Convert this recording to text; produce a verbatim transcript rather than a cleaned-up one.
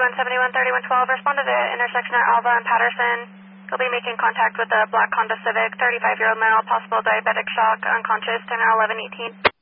one seventy-one thirty-one twelve, respond to the intersection at Alva and Patterson. You'll be making contact with a black Honda Civic, thirty-five-year-old male, possible diabetic shock, unconscious, ten or eleven eighteen.